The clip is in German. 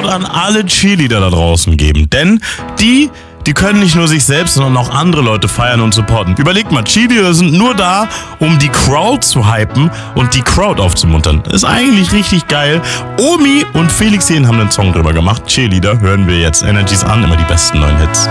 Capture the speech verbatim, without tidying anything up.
an alle Cheerleader da draußen geben. Denn die, die können nicht nur sich selbst, sondern auch andere Leute feiern und supporten. Überlegt mal, Cheerleader sind nur da, um die Crowd zu hypen und die Crowd aufzumuntern. Ist eigentlich richtig geil. Omi und Felix Jähn haben einen Song drüber gemacht. Cheerleader hören wir jetzt. Energies an, immer die besten neuen Hits.